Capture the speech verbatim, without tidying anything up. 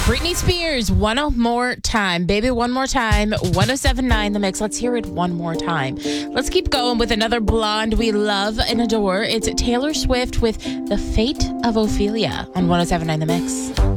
Britney Spears, one more time. Baby, one more time. one oh seven point nine The Mix. Let's hear it one more time. Let's keep going with another blonde we love and adore. It's Taylor Swift with The Fate of Ophelia on one oh seven point nine The Mix.